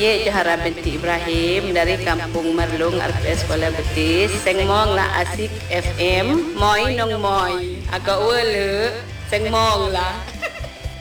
Ye Johara binti Ibrahim dari Kampung Merlung RPS Sekolah Betis. Sengmong lah Asik FM. Moy nong moy. Agak wele. Sengmong lah.